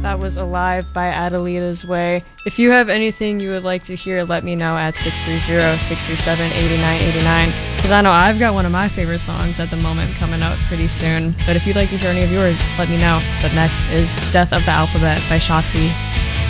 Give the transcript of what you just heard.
That was Alive by Adelita's Way. If you have anything you would like to hear, let me know at 630-637-8989. Because I know I've got one of my favorite songs at the moment coming out pretty soon. But if you'd like to hear any of yours, let me know. But next is Death of the Alphabet by Shotzi.